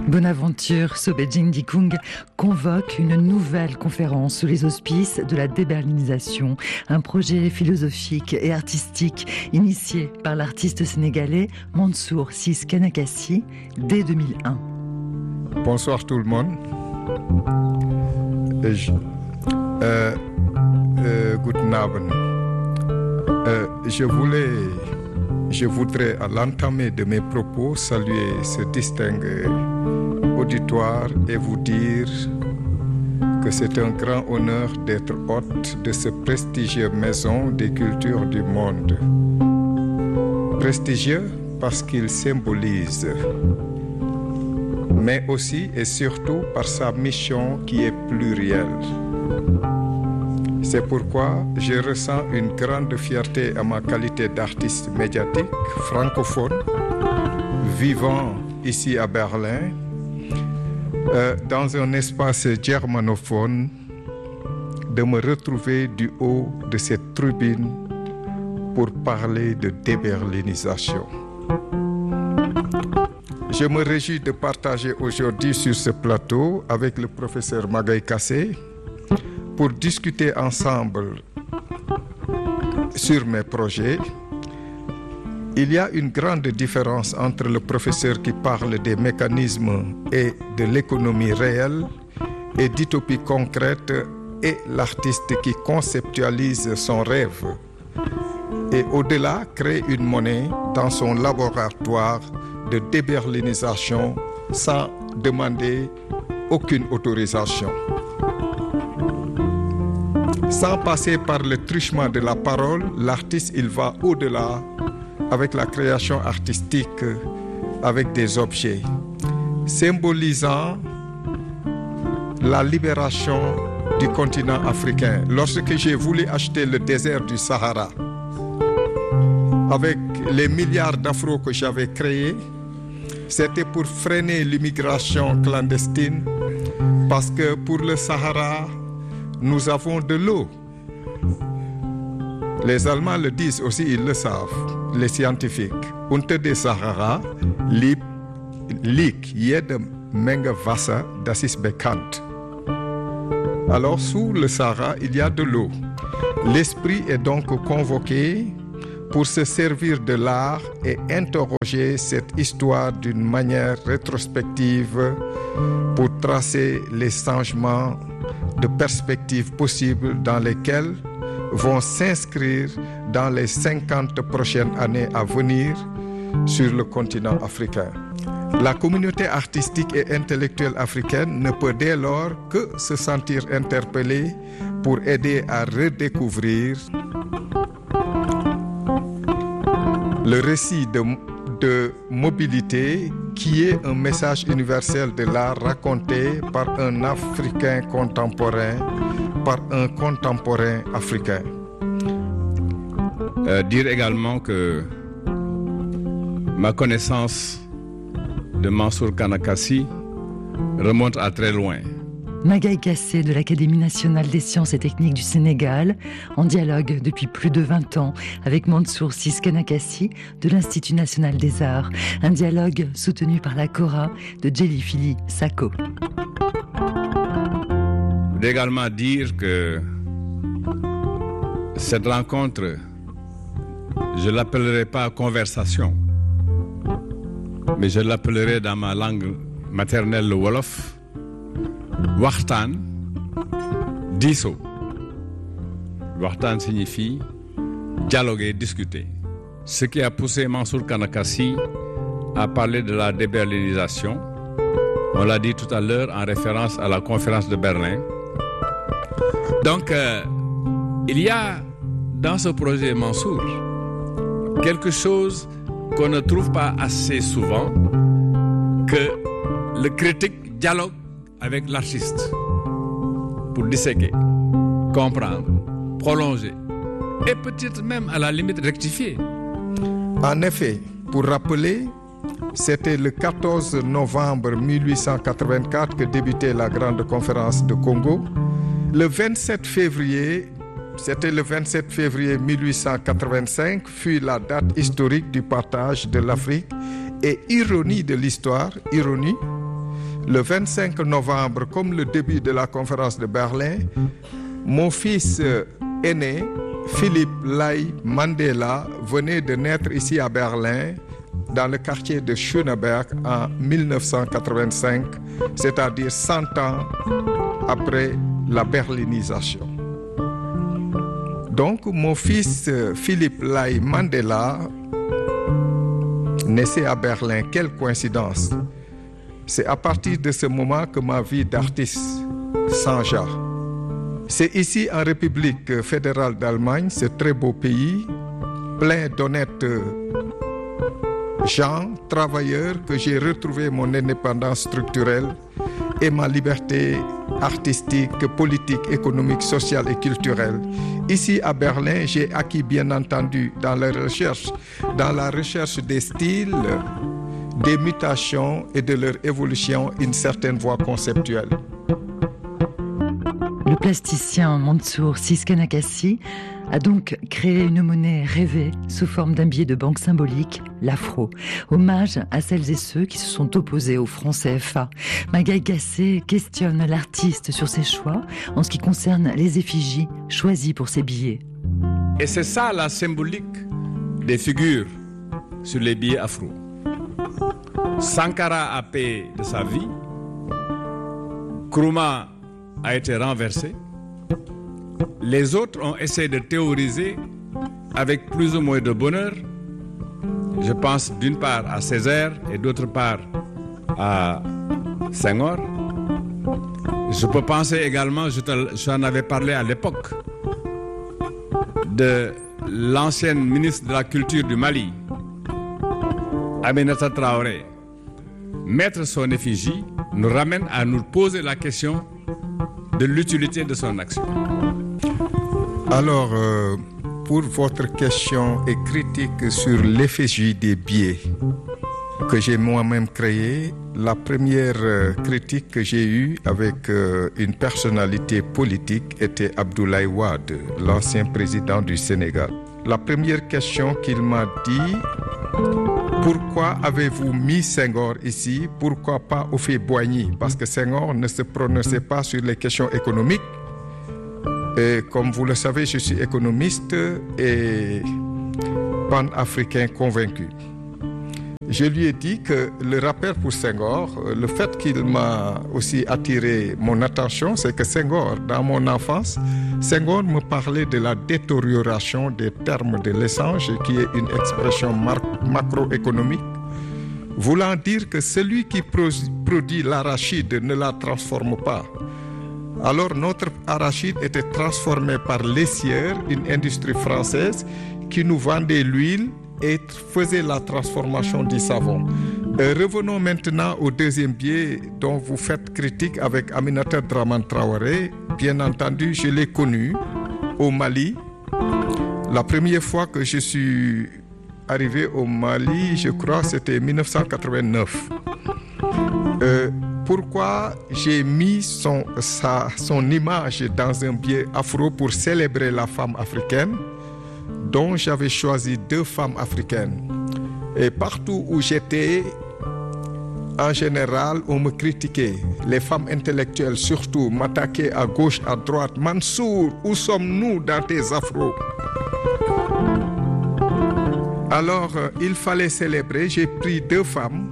Bonaventure Sobejing Dikung convoque une nouvelle conférence sous les auspices de la déberlinisation, un projet philosophique et artistique initié par l'artiste sénégalais Mansour Ciss Kanakassi dès 2001. Bonsoir tout le monde. Guten Abend. Je voudrais à l'entame de mes propos saluer ce distingué auditoire et vous dire que c'est un grand honneur d'être hôte de ce prestigieux maison des cultures du monde. Prestigieux parce qu'il symbolise, mais aussi et surtout par sa mission qui est plurielle. C'est pourquoi je ressens une grande fierté à ma qualité d'artiste médiatique francophone, vivant ici à Berlin, dans un espace germanophone, de me retrouver du haut de cette tribune pour parler de déberlinisation. Je me réjouis de partager aujourd'hui sur ce plateau avec le professeur Magaye Kassé pour discuter ensemble sur mes projets. Il y a une grande différence entre le professeur qui parle des mécanismes et de l'économie réelle et d'utopie concrète et l'artiste qui conceptualise son rêve et au-delà crée une monnaie dans son laboratoire de déberlinisation sans demander aucune autorisation. Sans passer par le truchement de la parole, l'artiste, il va au-delà avec la création artistique, avec des objets, symbolisant la libération du continent africain. Lorsque j'ai voulu acheter le désert du Sahara, avec les milliards d'afros que j'avais créés, c'était pour freiner l'immigration clandestine, parce que pour le Sahara, nous avons de l'eau. Les Allemands le disent aussi, ils le savent, les scientifiques. Unter der Sahara liegt jede Menge Wasser, das ist bekannt. Alors, sous le Sahara, il y a de l'eau. L'esprit est donc convoqué pour se servir de l'art et interroger cette histoire d'une manière rétrospective pour tracer les changements de perspectives possibles dans lesquelles vont s'inscrire dans les 50 prochaines années à venir sur le continent africain. La communauté artistique et intellectuelle africaine ne peut dès lors que se sentir interpellée pour aider à redécouvrir le récit de mobilité qui est un message universel de l'art raconté par un Africain contemporain, par un contemporain africain. Dire également que ma connaissance de Mansour Kanakassi remonte à très loin. Magaye Kassé de l'Académie nationale des sciences et techniques du Sénégal, en dialogue depuis plus de 20 ans avec Mansour Ciss Kanakassi de l'Institut national des arts. Un dialogue soutenu par la Kora de Djeli Sako. Je voudrais également dire que cette rencontre, je ne l'appellerai pas conversation, mais je l'appellerai dans ma langue maternelle, le Wolof, Waxtaan, diisoo. Waxtaan signifie dialoguer, discuter. Ce qui a poussé Mansour Kanakassi à parler de la déberlinisation, on l'a dit tout à l'heure en référence à la conférence de Berlin. Donc, il y a dans ce projet Mansour quelque chose qu'on ne trouve pas assez souvent, que le critique dialogue avec l'artiste pour disséquer, comprendre, prolonger et peut-être même à la limite rectifier. En effet, pour rappeler, c'était le 14 novembre 1884 que débutait la grande conférence de Congo. Le 27 février, c'était le 27 février 1885, fut la date historique du partage de l'Afrique. Et ironie de l'histoire, ironie, Le 25 novembre, comme le début de la conférence de Berlin, mon fils aîné, Philippe Lai Mandela, venait de naître ici à Berlin, dans le quartier de Schöneberg en 1985, c'est-à-dire 100 ans après la berlinisation. Donc, mon fils Philippe Lai Mandela naissait à Berlin. Quelle coïncidence! C'est à partir de ce moment que ma vie d'artiste s'engage. C'est ici, en République fédérale d'Allemagne, ce très beau pays, plein d'honnêtes gens, travailleurs, que j'ai retrouvé mon indépendance structurelle et ma liberté artistique, politique, économique, sociale et culturelle. Ici à Berlin, j'ai acquis bien entendu dans la recherche des styles, des mutations et de leur évolution, une certaine voie conceptuelle. Le plasticien Mansour Siskanakassi a donc créé une monnaie rêvée sous forme d'un billet de banque symbolique, l'afro. Hommage à celles et ceux qui se sont opposés au franc CFA. Magaï Gassé questionne l'artiste sur ses choix en ce qui concerne les effigies choisies pour ses billets. Et c'est ça la symbolique des figures sur les billets afro. Sankara a payé de sa vie, Nkrumah a été renversé. Les autres ont essayé de théoriser avec plus ou moins de bonheur. Je pense d'une part à Césaire et d'autre part à Senghor. Je peux penser également, j'en avais parlé à l'époque, de l'ancienne ministre de la Culture du Mali, Aminata Traoré. Mettre son effigie nous ramène à nous poser la question de l'utilité de son action. Alors, pour votre question et critique sur l'effigie des billets que j'ai moi-même créé, la première critique que j'ai eue avec une personnalité politique était Abdoulaye Wade, l'ancien président du Sénégal. La première question qu'il m'a dit: pourquoi avez-vous mis Senghor ici? Pourquoi pas Houphouët-Boigny? Parce que Senghor ne se prononçait pas sur les questions économiques. Et comme vous le savez, je suis économiste et pan-africain convaincu. Je lui ai dit que le rappel pour Senghor, le fait qu'il m'a aussi attiré mon attention, c'est que Senghor, dans mon enfance, Senghor me parlait de la détérioration des termes de l'échange, qui est une expression macroéconomique, voulant dire que celui qui produit l'arachide ne la transforme pas. Alors notre arachide était transformé par l'essière, une industrie française qui nous vendait l'huile et faisait la transformation du savon. Revenons maintenant au deuxième biais dont vous faites critique avec Aminata Dramane Traoré. Bien entendu, je l'ai connu au Mali. La première fois que je suis arrivé au Mali, je crois, c'était 1989. Pourquoi j'ai mis son image dans un billet afro pour célébrer la femme africaine, dont j'avais choisi 2 femmes africaines. Et partout où j'étais, en général, on me critiquait. Les femmes intellectuelles surtout m'attaquaient à gauche, à droite. Mansour, où sommes-nous dans tes afros? Alors, il fallait célébrer. J'ai pris 2 femmes.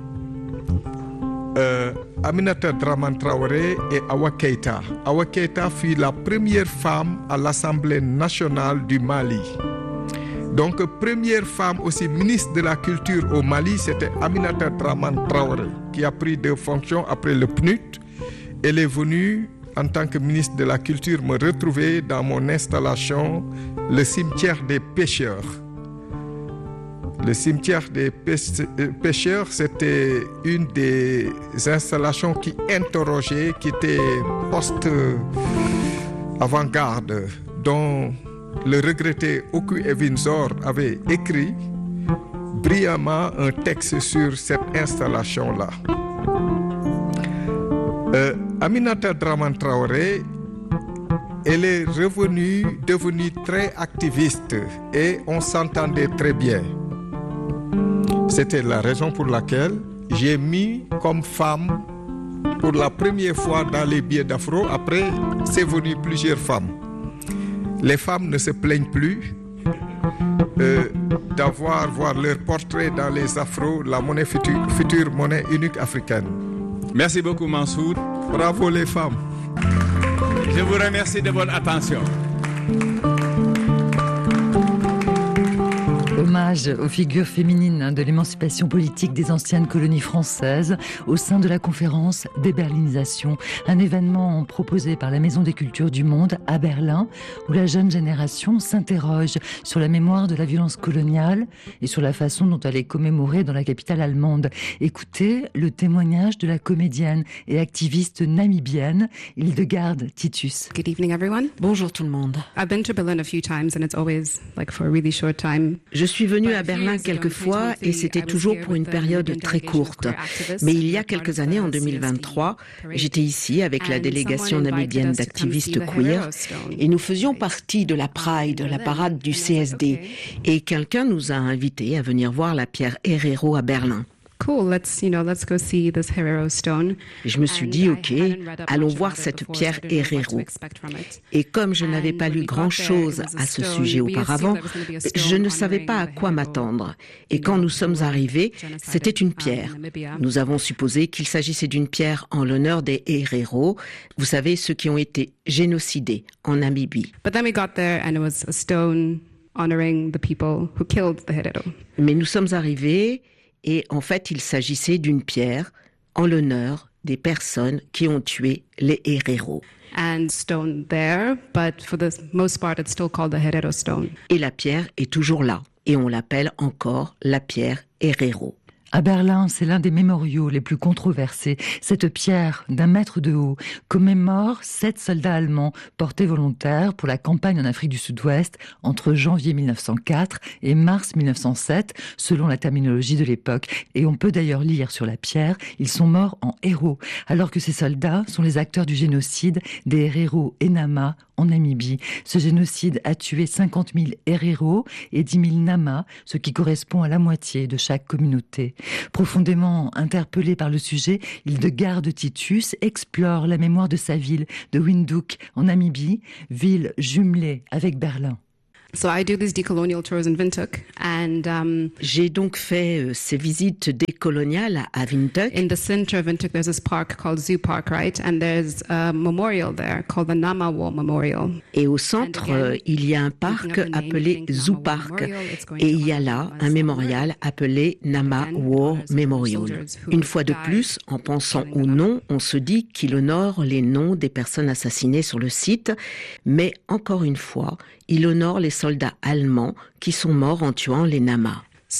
Aminata Dramane Traoré et Awa Keïta. Awa Keïta fut la première femme à l'Assemblée nationale du Mali. Donc, première femme aussi ministre de la Culture au Mali, c'était Aminata Dramane Traoré, qui a pris 2 fonctions après le PNUD. Elle est venue, en tant que ministre de la Culture, me retrouver dans mon installation, le cimetière des pêcheurs. Le cimetière des pêcheurs, c'était une des installations qui interrogeait, qui était post-avant-garde, dont le regretté Oku Evinzor avait écrit brillamment un texte sur cette installation-là. Aminata Dramane Traoré, elle est devenue très activiste et on s'entendait très bien. C'était la raison pour laquelle j'ai mis comme femme pour la première fois dans les billets d'afro. Après, c'est venu plusieurs femmes. Les femmes ne se plaignent plus voir leur portrait dans les afros, la monnaie future monnaie unique africaine. Merci beaucoup Mansour. Bravo les femmes. Je vous remercie de votre attention. Hommage aux figures féminines de l'émancipation politique des anciennes colonies françaises au sein de la conférence Déberlinisation, un événement proposé par la Maison des Cultures du Monde à Berlin, où la jeune génération s'interroge sur la mémoire de la violence coloniale et sur la façon dont elle est commémorée dans la capitale allemande. Écoutez le témoignage de la comédienne et activiste namibienne Hildegard Titus. Good evening everyone. Bonjour tout le monde. I've been to Berlin a few times and it's always like for a really short time. Je suis venue à Berlin quelques fois et c'était toujours pour une période très courte. Mais il y a quelques années, en 2023, j'étais ici avec la délégation namibienne d'activistes queer et nous faisions partie de la Pride, la parade du CSD. Et quelqu'un nous a invités à venir voir la pierre Herero à Berlin. Cool, let's go see this Herero stone. Je me suis dit, ok, allons voir cette pierre Herero. Et comme je n'avais pas lu grand-chose à ce sujet auparavant, je ne savais pas à quoi m'attendre. Et quand nous sommes arrivés, c'était une pierre. Nous avons supposé qu'il s'agissait d'une pierre en l'honneur des Herero, vous savez, ceux qui ont été génocidés en Namibie. But then we got there and it was a stone honoring the people who killed the Herero. Mais nous sommes arrivés et en fait, il s'agissait d'une pierre en l'honneur des personnes qui ont tué les Herero. And stone there, but for the most part, it's still called the Herero stone. Et la pierre est toujours là, et on l'appelle encore la pierre Herero. À Berlin, c'est l'un des mémoriaux les plus controversés. Cette pierre d'1 mètre de haut commémore 7 soldats allemands portés volontaires pour la campagne en Afrique du Sud-Ouest entre janvier 1904 et mars 1907, selon la terminologie de l'époque. Et on peut d'ailleurs lire sur la pierre, ils sont morts en héros, alors que ces soldats sont les acteurs du génocide des Herero et Nama en Namibie. Ce génocide a tué 50 000 Herero et 10 000 Nama, ce qui correspond à la moitié de chaque communauté. Profondément interpellé par le sujet, Hildegard Titus explore la mémoire de sa ville de Windhoek en Namibie, ville jumelée avec Berlin. So I do these decolonial tours in Windhoek and j'ai donc fait ces visites décoloniales à Windhoek. In the center of Windhoek there's this park called Zoo Park, right? And there's a memorial there called the Nama War Memorial. Et au centre, il y a un parc appelé Zoo Park et il y a là un mémorial appelé Nama War Memorial. Une fois de plus, en pensant au nom, on se dit qu'il honore les noms des personnes assassinées sur le site, mais encore une fois, il honore les soldats allemands qui sont morts en tuant les Nama.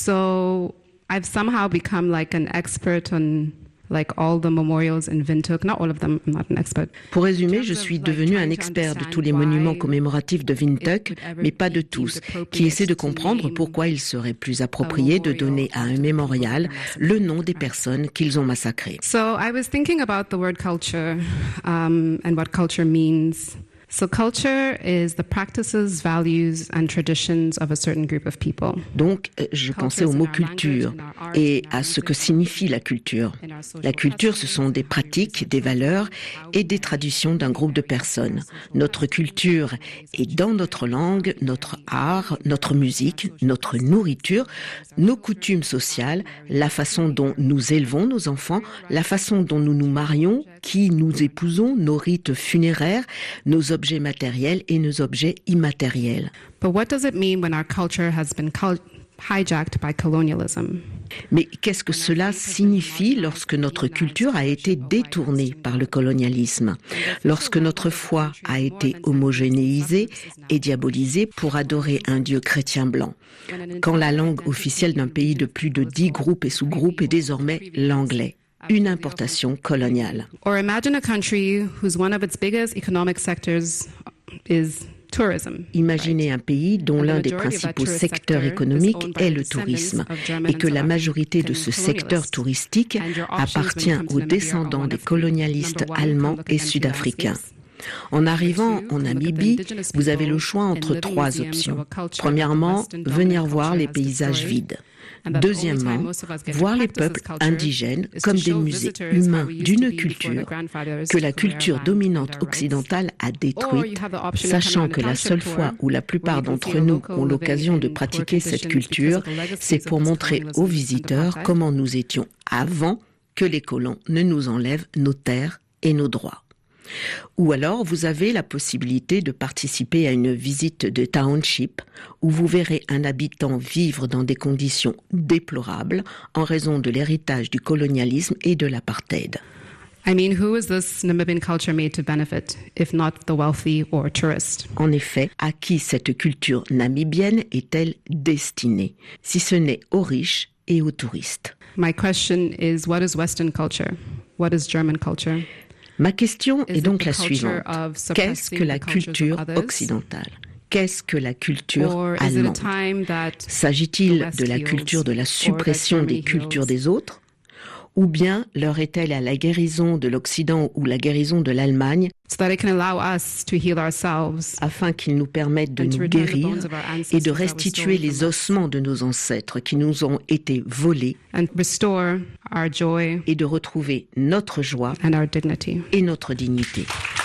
So I've somehow become like an expert on like all the memorials in Windhoek. Not all of them, I'm not an expert. Pour résumer, je suis devenue un expert de tous les monuments commémoratifs de Windhoek, mais pas de tous, qui essaient de comprendre pourquoi il serait plus approprié de donner à un mémorial le nom des personnes qu'ils ont massacrées. So I was thinking about the word culture and what culture means. So culture is the practices, values and traditions of a certain group of people. Donc, je pensais au mot culture et à ce que signifie la culture. La culture, ce sont des pratiques, des valeurs et des traditions d'un groupe de personnes. Notre culture est dans notre langue, notre art, notre musique, notre nourriture, nos coutumes sociales, la façon dont nous élevons nos enfants, la façon dont nous nous marions, qui nous épousons, nos rites funéraires, nos objets matériels et nos objets immatériels. But what does it mean when our culture has been hijacked by colonialism? Mais qu'est-ce que cela signifie lorsque notre culture a été détournée par le colonialisme, lorsque notre foi a été homogénéisée et diabolisée pour adorer un Dieu chrétien blanc, quand la langue officielle d'un pays de plus de 10 groupes et sous-groupes est désormais l'anglais? Une importation coloniale. Or imagine a country whose one of its biggest economic sectors is tourism. Imaginez un pays dont l'un des principaux secteurs économiques est le tourisme et que la majorité de ce secteur touristique appartient aux descendants des colonialistes allemands et sud-africains. En arrivant en Namibie, vous avez le choix entre 3 options. Premièrement, venir voir les paysages vides. Deuxièmement, voir les peuples indigènes comme des musées humains d'une culture que la culture dominante occidentale a détruite, sachant que la seule fois où la plupart d'entre nous ont l'occasion de pratiquer cette culture, c'est pour montrer aux visiteurs comment nous étions avant que les colons ne nous enlèvent nos terres et nos droits. Ou alors, vous avez la possibilité de participer à une visite de township où vous verrez un habitant vivre dans des conditions déplorables en raison de l'héritage du colonialisme et de l'apartheid. Who is this Namibian culture made to benefit, if not the wealthy or tourist? En effet, à qui cette culture namibienne est-elle destinée, si ce n'est aux riches et aux touristes? My question is, what is Western culture? What is German culture? Ma question est donc la suivante. Qu'est-ce que la culture occidentale? Qu'est-ce que la culture allemande? S'agit-il de la culture de la suppression des cultures des autres? Ou bien leur est-elle à la guérison de l'Occident ou la guérison de l'Allemagne, afin qu'ils nous permettent de nous guérir et de restituer les ossements de nos ancêtres qui nous ont été volés et de retrouver notre joie et notre dignité.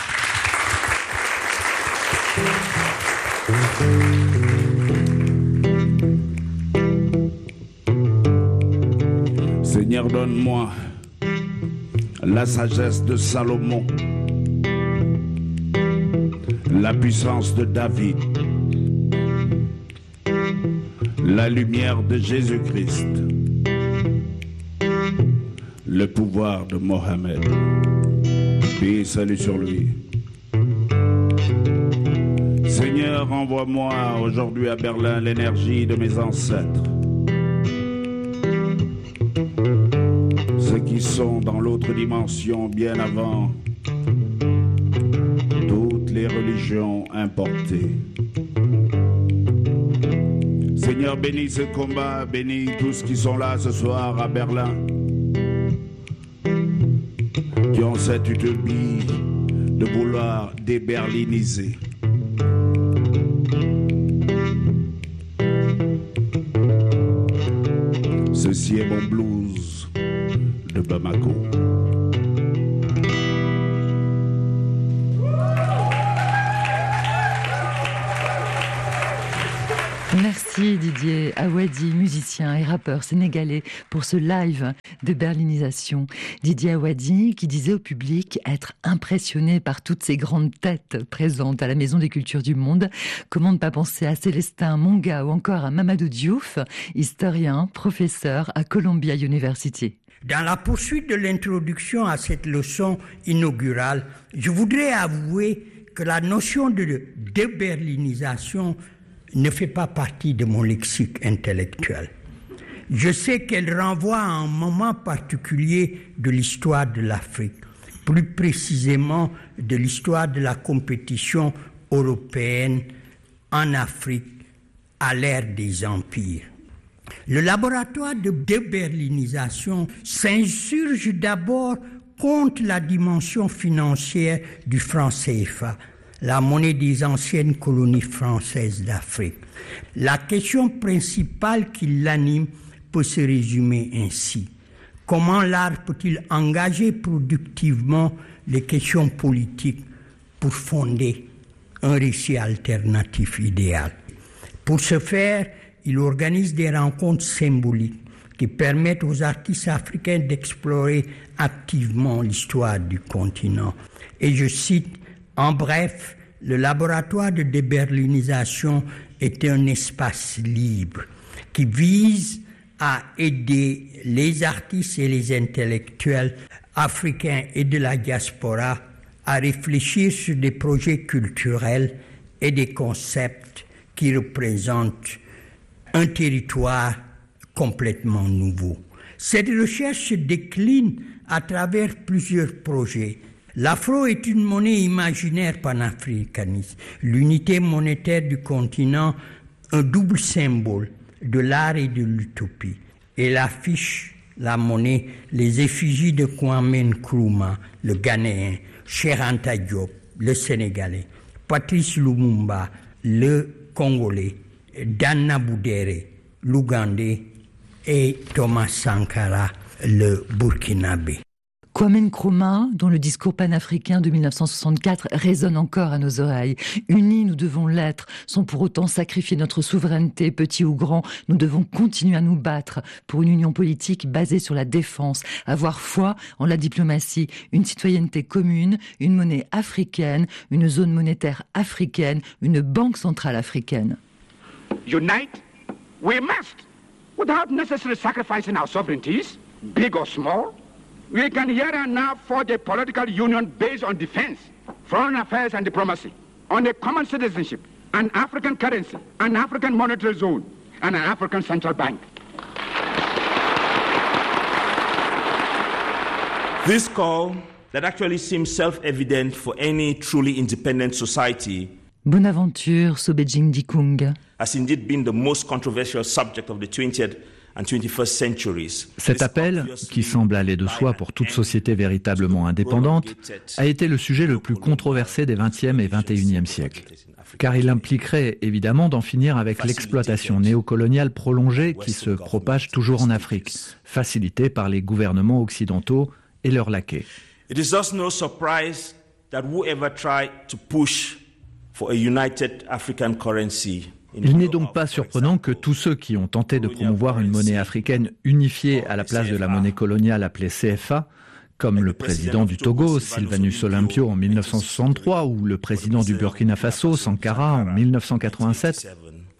Seigneur, donne-moi la sagesse de Salomon, la puissance de David, la lumière de Jésus-Christ, le pouvoir de Mohammed. Paix et salut sur lui. Seigneur, envoie-moi aujourd'hui à Berlin l'énergie de mes ancêtres. Ceux qui sont dans l'autre dimension bien avant toutes les religions importées. Seigneur, bénis ce combat, bénis tous qui sont là ce soir à Berlin, qui ont cette utopie de vouloir déberliniser. Ceci est mon blues de Bamako. Merci Didier Awadi, musicien et rappeur sénégalais, pour ce live de berlinisation. Didier Awadi qui disait au public être impressionné par toutes ces grandes têtes présentes à la Maison des Cultures du Monde. Comment ne pas penser à Célestin Monga ou encore à Mamadou Diouf, historien, professeur à Columbia University. Dans la poursuite de l'introduction à cette leçon inaugurale, je voudrais avouer que la notion de déberlinisation ne fait pas partie de mon lexique intellectuel. Je sais qu'elle renvoie à un moment particulier de l'histoire de l'Afrique, plus précisément de l'histoire de la compétition européenne en Afrique à l'ère des empires. Le laboratoire de déberlinisation s'insurge d'abord contre la dimension financière du franc CFA, la monnaie des anciennes colonies françaises d'Afrique. La question principale qui l'anime peut se résumer ainsi. Comment l'art peut-il engager productivement les questions politiques pour fonder un récit alternatif idéal? Pour ce faire, il organise des rencontres symboliques qui permettent aux artistes africains d'explorer activement l'histoire du continent. Et je cite, en bref, le laboratoire de déberlinisation est un espace libre qui vise à aider les artistes et les intellectuels africains et de la diaspora à réfléchir sur des projets culturels et des concepts qui représentent un territoire complètement nouveau. Cette recherche se décline à travers plusieurs projets. L'afro est une monnaie imaginaire panafricaniste, l'unité monétaire du continent, un double symbole de l'art et de l'utopie. Et l'affiche, la monnaie, les effigies de Kwame Nkrumah, le Ghanéen, Cheikh Anta Diop, le Sénégalais, Patrice Lumumba, le Congolais, Dana Boudere, l'Ougandais, et Thomas Sankara, le Burkinabé. Kwame Nkrumah, dont le discours panafricain de 1964 résonne encore à nos oreilles. Unis, nous devons l'être, sans pour autant sacrifier notre souveraineté, petit ou grand. Nous devons continuer à nous battre pour une union politique basée sur la défense, avoir foi en la diplomatie, une citoyenneté commune, une monnaie africaine, une zone monétaire africaine, une banque centrale africaine. Unite, we must, without necessarily sacrificing our sovereignties, big or small. We can here and now forge a political union based on defense, foreign affairs and diplomacy, on a common citizenship, an African currency, an African monetary zone, and an African central bank. This call that actually seems self-evident for any truly independent society Bonaventure Sobejing Dikung has indeed been the most controversial subject of the 20th and 21st centuries. Cet appel, qui semble aller de soi pour toute société véritablement indépendante, a été le sujet le plus controversé des 20e et 21e siècles. Car il impliquerait évidemment d'en finir avec l'exploitation néocoloniale prolongée qui se propage toujours en Afrique, facilitée par les gouvernements occidentaux et leurs laquais. It is thus no surprise that whoever tried to push for a united African currency. Il n'est donc pas surprenant que tous ceux qui ont tenté de promouvoir une monnaie africaine unifiée à la place de la monnaie coloniale appelée CFA, comme le président du Togo, Sylvanus Olympio, en 1963, ou le président du Burkina Faso, Sankara, en 1987,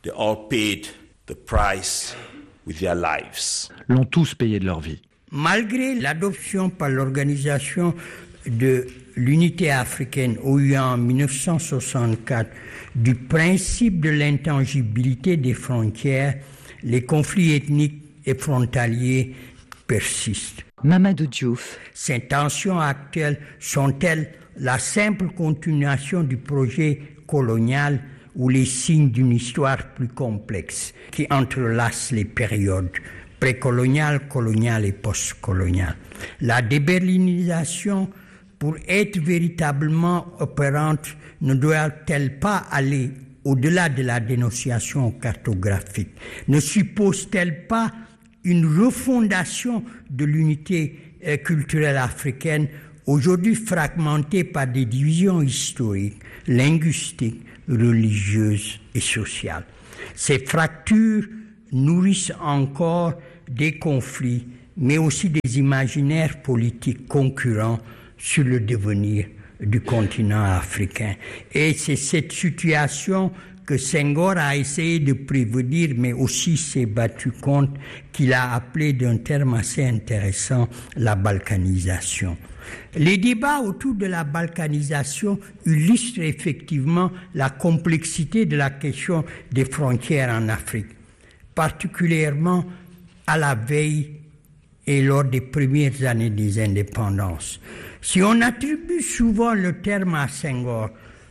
l'ont tous payé de leur vie. Malgré l'adoption par l'Organisation de l'Unité africaine, OUA, en 1964, du principe de l'intangibilité des frontières, les conflits ethniques et frontaliers persistent. Mamadou Diouf. Ces tensions actuelles sont-elles la simple continuation du projet colonial ou les signes d'une histoire plus complexe qui entrelace les périodes précoloniales, coloniales et postcoloniales? La déberlinisation, pour être véritablement opérante, ne doit-elle pas aller au-delà de la dénonciation cartographique? Ne suppose-t-elle pas une refondation de l'unité culturelle africaine, aujourd'hui fragmentée par des divisions historiques, linguistiques, religieuses et sociales? Ces fractures nourrissent encore des conflits, mais aussi des imaginaires politiques concurrents sur le devenir du continent africain. Et c'est cette situation que Senghor a essayé de prévenir, mais aussi s'est battu contre, qu'il a appelé d'un terme assez intéressant la balkanisation. Les débats autour de la balkanisation illustrent effectivement la complexité de la question des frontières en Afrique, particulièrement à la veille et lors des premières années des indépendances. Si on attribue souvent le terme à Senghor,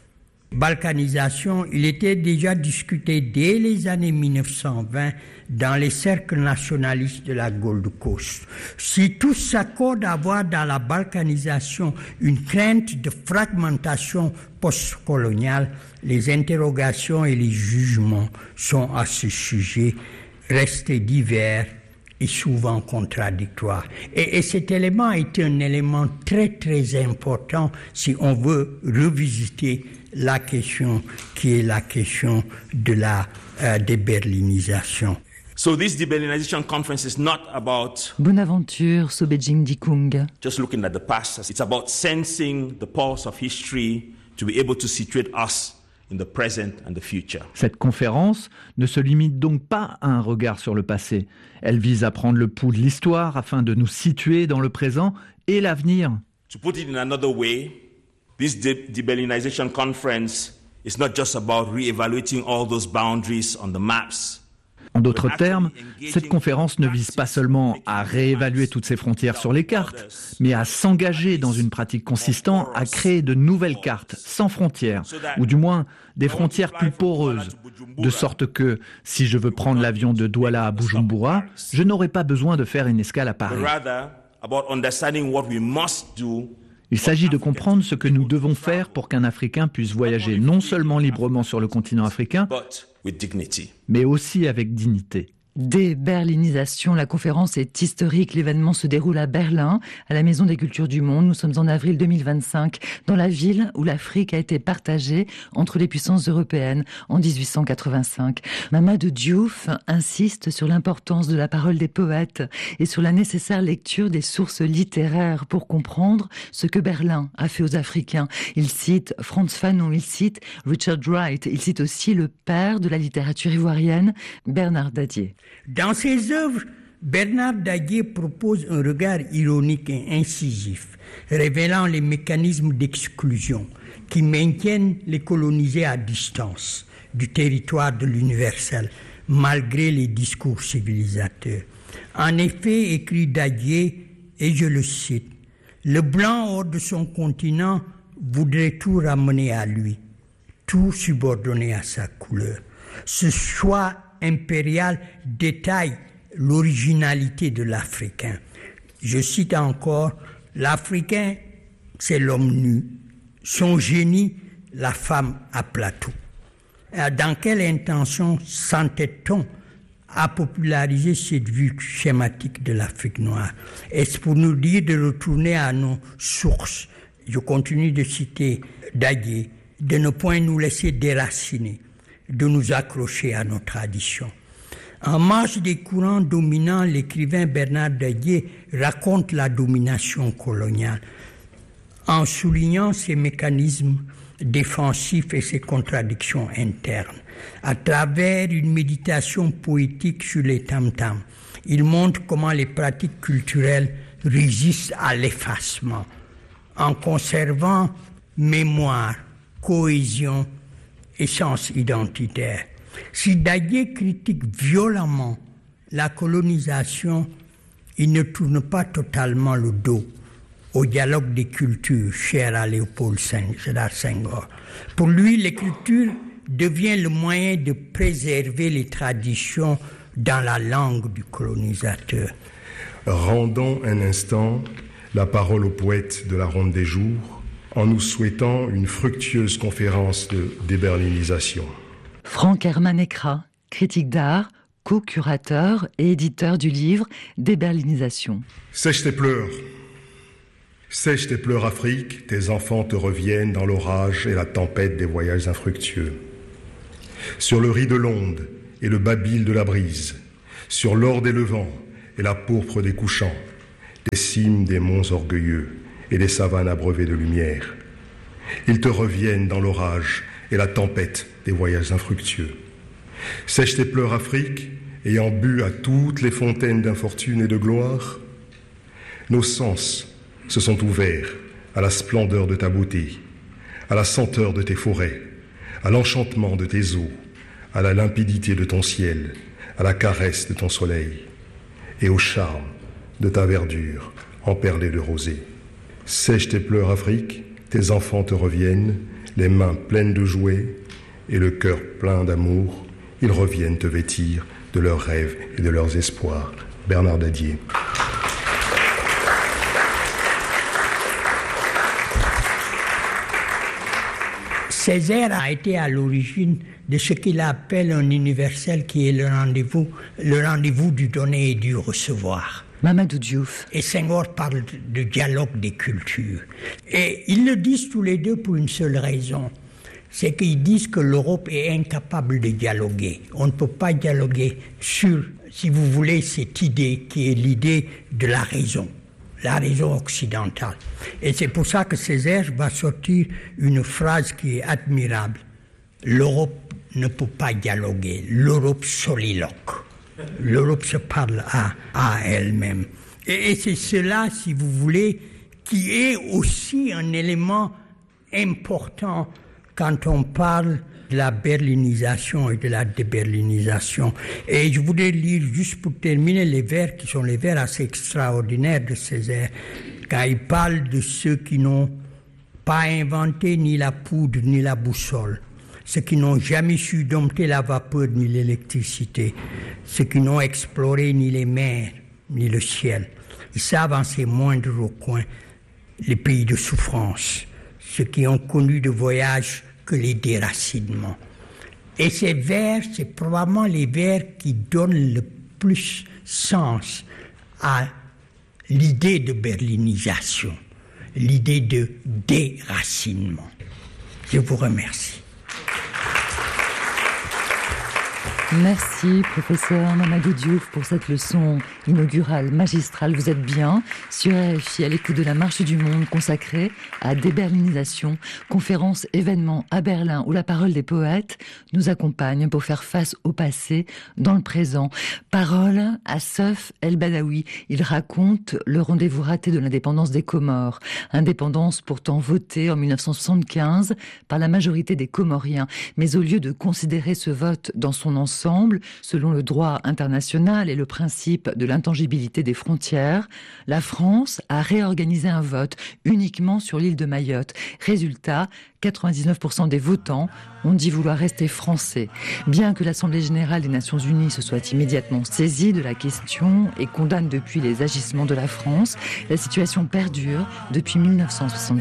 balkanisation, il était déjà discuté dès les années 1920 dans les cercles nationalistes de la Gold Coast. Si tous s'accordent à voir dans la balkanisation une crainte de fragmentation postcoloniale, les interrogations et les jugements sont à ce sujet restés divers et souvent contradictoires. Et cet élément est un élément très très important si on veut revisiter la question qui est la question de la déberlinisation. So this deberlinization conference is not about Bonaventure Sobejing Dikung. just looking at the past. It's about sensing the pulse of history to be able to situate us in the present and the future. Cette conférence ne se limite donc pas à un regard sur le passé. Elle vise à prendre le pouls de l'histoire afin de nous situer dans le présent et l'avenir. To put it in another way, this deberlinization conference is not just about re-evaluating all those boundaries on the maps. En d'autres termes, cette conférence ne vise pas seulement à réévaluer toutes ces frontières sur les cartes, mais à s'engager dans une pratique consistant à créer de nouvelles cartes sans frontières, ou du moins des frontières plus poreuses, de sorte que, si je veux prendre l'avion de Douala à Bujumbura, je n'aurai pas besoin de faire une escale à Paris. Il s'agit de comprendre ce que nous devons faire pour qu'un Africain puisse voyager non seulement librement sur le continent africain, mais aussi avec dignité. Déberlinisation, la conférence est historique. L'événement se déroule à Berlin, à la Maison des Cultures du Monde. Nous sommes en avril 2025, dans la ville où l'Afrique a été partagée entre les puissances européennes en 1885. Mamadou Diouf insiste sur l'importance de la parole des poètes et sur la nécessaire lecture des sources littéraires pour comprendre ce que Berlin a fait aux Africains. Il cite Frantz Fanon, il cite Richard Wright, il cite aussi le père de la littérature ivoirienne, Bernard Dadier. Dans ses œuvres, Bernard Dadier propose un regard ironique et incisif, révélant les mécanismes d'exclusion qui maintiennent les colonisés à distance du territoire de l'universel, malgré les discours civilisateurs. En effet, écrit Dadier, et je le cite, « Le blanc hors de son continent voudrait tout ramener à lui, tout subordonner à sa couleur. Ce choix impérial détaille l'originalité de l'Africain. Je cite encore, l'Africain, c'est l'homme nu, son génie, la femme à plateau. Dans quelle intention s'entête-t-on à populariser cette vue schématique de l'Afrique noire? Est-ce pour nous dire de retourner à nos sources? Je continue de citer Dadier, de ne point nous laisser déraciner, de nous accrocher à nos traditions. En marge des courants dominants, l'écrivain Bernard Dadier raconte la domination coloniale en soulignant ses mécanismes défensifs et ses contradictions internes. À travers une méditation poétique sur les tam-tams, il montre comment les pratiques culturelles résistent à l'effacement en conservant mémoire, cohésion et sens identitaire. Si Dadier critique violemment la colonisation, il ne tourne pas totalement le dos au dialogue des cultures cher à Léopold Sédar Senghor. Pour lui, l'écriture devient le moyen de préserver les traditions dans la langue du colonisateur. Rendons un instant la parole aux poètes de la Ronde des Jours en nous souhaitant une fructueuse conférence de déberlinisation. Franck Herman Ekra, critique d'art, co-curateur et éditeur du livre Déberlinisation. Sèche tes pleurs. Sèche tes pleurs, Afrique, tes enfants te reviennent dans l'orage et la tempête des voyages infructueux. Sur le riz de l'onde et le babil de la brise, sur l'or des levants et la pourpre des couchants, des cimes des monts orgueilleux et des savanes abreuvées de lumière. Ils te reviennent dans l'orage et la tempête des voyages infructueux. Sèche tes pleurs, Afrique, ayant bu à toutes les fontaines d'infortune et de gloire. Nos sens se sont ouverts à la splendeur de ta beauté, à la senteur de tes forêts, à l'enchantement de tes eaux, à la limpidité de ton ciel, à la caresse de ton soleil et au charme de ta verdure emperlée de rosée. Sèche tes pleurs, Afrique, tes enfants te reviennent, les mains pleines de jouets et le cœur plein d'amour. Ils reviennent te vêtir de leurs rêves et de leurs espoirs. Bernard Dadier. Césaire a été à l'origine de ce qu'il appelle un universel qui est le rendez-vous du donner et du recevoir. Mamadou Diouf. Et Senghor parle de dialogue des cultures. Et ils le disent tous les deux pour une seule raison. C'est qu'ils disent que l'Europe est incapable de dialoguer. On ne peut pas dialoguer sur, si vous voulez, cette idée qui est l'idée de la raison occidentale. Et c'est pour ça que Césaire va sortir une phrase qui est admirable. L'Europe ne peut pas dialoguer, l'Europe soliloque. L'Europe se parle à elle-même. Et c'est cela, si vous voulez, qui est aussi un élément important quand on parle de la berlinisation et de la déberlinisation. Et je voudrais lire, juste pour terminer, les vers qui sont les vers assez extraordinaires de Césaire, quand il parle de ceux qui n'ont pas inventé ni la poudre ni la boussole, ceux qui n'ont jamais su dompter la vapeur ni l'électricité, ceux qui n'ont exploré ni les mers ni le ciel. Ils savent en ces moindres recoins les pays de souffrance, ceux qui ont connu de voyages que les déracinements. Et ces vers, c'est probablement les vers qui donnent le plus sens à l'idée de berlinisation, l'idée de déracinement. Je vous remercie. Merci, professeur Mamadou Diouf, pour cette leçon inaugurale, magistrale. Vous êtes bien sur RFI, à l'écoute de la Marche du Monde consacrée à déberlinisation, conférence événement à Berlin où la parole des poètes nous accompagne pour faire face au passé dans le présent. Parole à Seuf El Badaoui. Il raconte le rendez-vous raté de l'indépendance des Comores. Indépendance pourtant votée en 1975 par la majorité des Comoriens. Mais au lieu de considérer ce vote dans son ensemble, selon le droit international et le principe de l'intangibilité des frontières, la France a réorganisé un vote uniquement sur l'île de Mayotte. Résultat, 99% des votants ont dit vouloir rester français. Bien que l'Assemblée générale des Nations unies se soit immédiatement saisie de la question et condamne depuis les agissements de la France, la situation perdure depuis 1976.